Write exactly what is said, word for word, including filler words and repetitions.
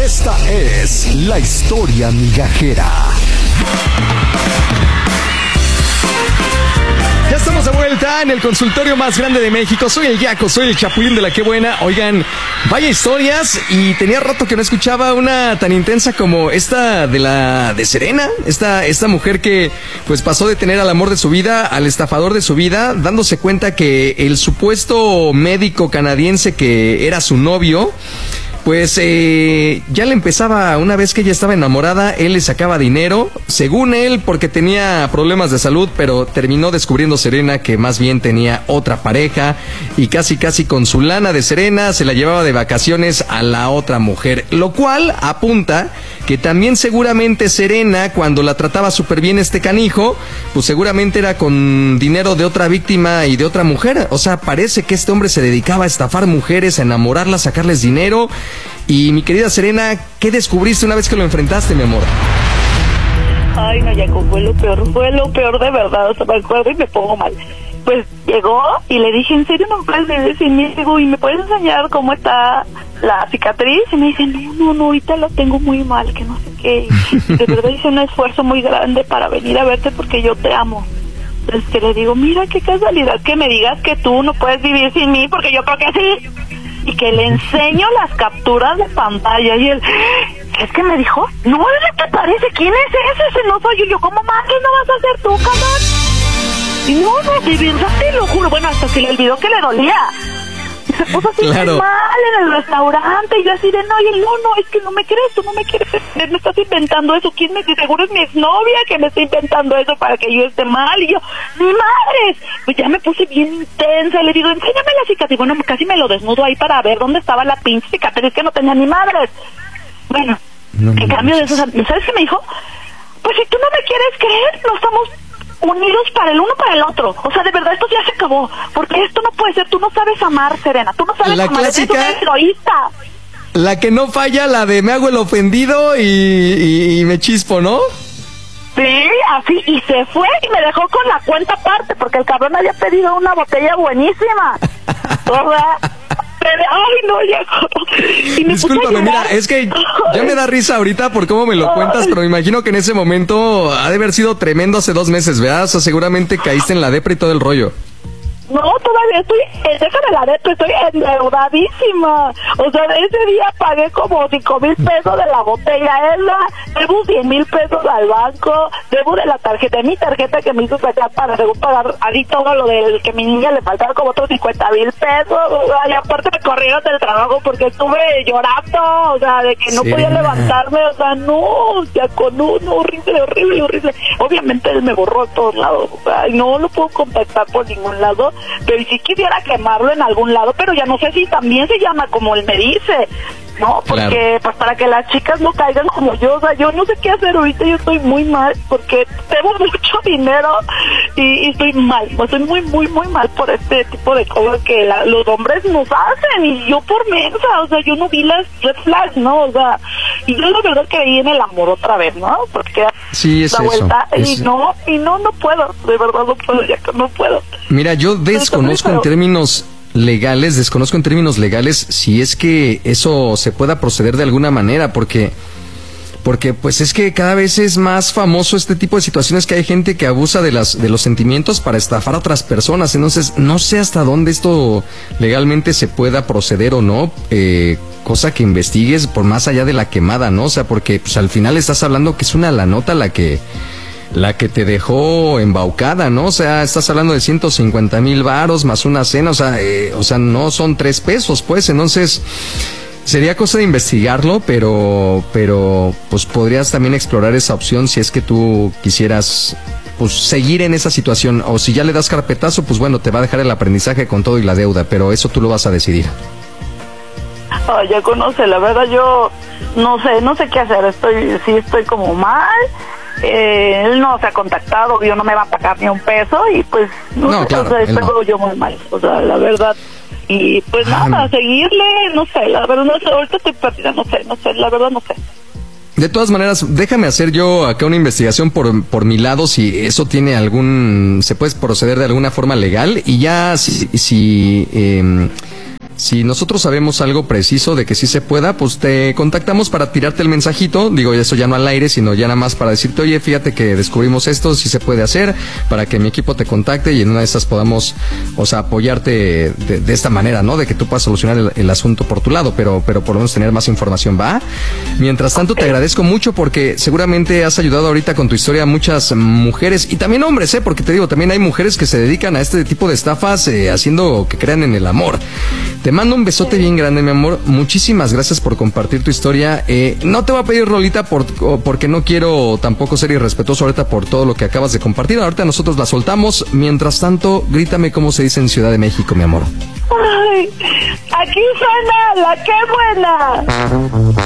Esta es la historia migajera. Ya estamos de vuelta en el consultorio más grande de México. Soy el Yaco, soy el Chapulín de la Qué Buena. Oigan, vaya historias, y tenía rato que no escuchaba una tan intensa como esta de la de Serena. Esta, esta mujer que pues pasó de tener al amor de su vida al estafador de su vida, dándose cuenta que el supuesto médico canadiense que era su novio, pues eh, ya le empezaba, una vez que ella estaba enamorada, él le sacaba dinero, según él, porque tenía problemas de salud, pero terminó descubriendo Serena que más bien tenía otra pareja, y casi casi con su lana de Serena se la llevaba de vacaciones a la otra mujer, lo cual apunta que también seguramente Serena, cuando la trataba súper bien este canijo, pues seguramente era con dinero de otra víctima y de otra mujer. O sea, parece que este hombre se dedicaba a estafar mujeres, a enamorarlas, a sacarles dinero. Y mi querida Serena, ¿qué descubriste una vez que lo enfrentaste, mi amor? Ay, no, Jaco, fue lo peor, fue lo peor de verdad, o sea, me acuerdo y me pongo mal. Pues llegó y le dije, ¿en serio no puedes vivir sin mí? Digo, ¿y me puedes enseñar cómo está la cicatriz? Y me dice, no, no, no, ahorita la tengo muy mal, que no sé qué. Y de verdad hice un esfuerzo muy grande para venir a verte porque yo te amo. Entonces que le digo, mira qué casualidad que me digas que tú no puedes vivir sin mí, porque yo creo que sí. Y que le enseño las capturas de pantalla y él, ¿qué es que me dijo? No, ¿qué te parece? ¿Quién es ese? Ese no soy yo. Yo, ¿cómo más que no vas a ser tú, cabrón? Y no, no, de verdad te lo juro. Bueno, hasta se le olvidó que le dolía. Y se puso así claro. Muy mal en el restaurante. Y yo así de, no, y él, no, no, es que no me crees, tú no me quieres. Me estás inventando eso. ¿Quién me dice? Seguro es mi exnovia que me está inventando eso para que yo esté mal. Y yo, ¡mi madre! Pues ya me puse bien intensa. Y le digo, enséñame la cicatriz. Bueno, casi me lo desnudo ahí para ver dónde estaba la pinche cicatriz que no tenía ni madres. Bueno, no, en no, cambio no. de eso, ¿sabes qué me dijo? Pues si tú no me quieres creer, no estamos unidos para el uno para el otro. O sea, de verdad esto ya se acabó, porque esto no puede ser. Tú no sabes amar, Serena, tú no sabes la amar, clásica, eres un egoísta. La que no falla, la de me hago el ofendido y, y, y me chispo, ¿no? Sí, así, y se fue y me dejó con la cuenta aparte, porque el cabrón había pedido una botella buenísima. O sea, pero, ay, no, ya. Y me Discúlpame, mira, es que ya me da risa ahorita por cómo me lo cuentas, pero me imagino que en ese momento ha de haber sido tremendo hace dos meses, ¿verdad? O sea, seguramente caíste en la depra y todo el rollo. No, todavía estoy, eh, déjame la neta, estoy endeudadísima. O sea, ese día pagué como cinco mil pesos de la botella esa, debo cien mil pesos al banco, debo de la tarjeta, de mi tarjeta que me hizo sacar para según pagar ahí todo lo del que mi niña le faltaba como otros cincuenta mil pesos. O sea, y aparte me corrieron del trabajo porque estuve llorando, o sea, de que no sí. podía levantarme, o sea, no, ya con uno, horrible, horrible, horrible. Obviamente él me borró a todos lados, o sea, y no lo puedo contactar por ningún lado. Pero si quisiera quemarlo en algún lado, pero ya no sé si también se llama como él me dice, ¿no? Porque claro. pues para que las chicas no caigan como yo, o sea, yo no sé qué hacer ahorita, yo estoy muy mal porque tengo mucho dinero y, y estoy mal, o estoy muy, muy, muy mal por este tipo de cosas que la, los hombres nos hacen y yo por mensa, o sea, yo no vi las red flags, ¿no? O sea, y yo la verdad creí en el amor otra vez, ¿no? Porque sí, es la vuelta eso, y es... no, y no, no puedo, de verdad no puedo, ya que no puedo. Mira, yo desconozco en términos legales, desconozco en términos legales si es que eso se pueda proceder de alguna manera, porque porque pues es que cada vez es más famoso este tipo de situaciones que hay gente que abusa de las de los sentimientos para estafar a otras personas. Entonces no sé hasta dónde esto legalmente se pueda proceder o no, eh, cosa que investigues por más allá de la quemada, ¿no? O sea, porque pues al final estás hablando que es una la nota la que la que te dejó embaucada, ¿no? O sea, estás hablando de ciento cincuenta mil varos más una cena, o sea, eh, o sea, no son tres pesos, pues. Entonces sería cosa de investigarlo, pero pero pues podrías también explorar esa opción si es que tú quisieras pues seguir en esa situación, o si ya le das carpetazo, pues bueno, te va a dejar el aprendizaje con todo y la deuda, pero eso tú lo vas a decidir. Oh, ya conoce, la verdad yo no sé, no sé qué hacer, estoy, sí estoy como mal. Eh, él no se ha contactado, yo no me va a pagar ni un peso y pues no, no sé, claro, o sea, estoy no. yo muy mal, o sea, la verdad. Y pues ah, nada, seguirle, no sé, la verdad no sé, ahorita estoy perdida, no sé, no sé, la verdad no sé. De todas maneras, déjame hacer yo acá una investigación por, por mi lado, si eso tiene algún, se puede proceder de alguna forma legal, y ya si, si eh, Si nosotros sabemos algo preciso de que sí se pueda, pues te contactamos para tirarte el mensajito. Digo, eso ya no al aire, sino ya nada más para decirte, oye, fíjate que descubrimos esto, si se puede hacer, para que mi equipo te contacte y en una de esas podamos, o sea, apoyarte de, de esta manera, ¿no? De que tú puedas solucionar el, el asunto por tu lado, pero, pero por lo menos tener más información, ¿va? Mientras tanto, te agradezco mucho porque seguramente has ayudado ahorita con tu historia a muchas mujeres y también hombres, ¿eh? Porque te digo, también hay mujeres que se dedican a este tipo de estafas, eh, haciendo que crean en el amor. Te mando un besote bien grande, mi amor. Muchísimas gracias por compartir tu historia. Eh, no te voy a pedir rolita por, porque no quiero tampoco ser irrespetuoso ahorita por todo lo que acabas de compartir. Ahorita nosotros la soltamos. Mientras tanto, grítame cómo se dice en Ciudad de México, mi amor. Ay, aquí suena la que buena.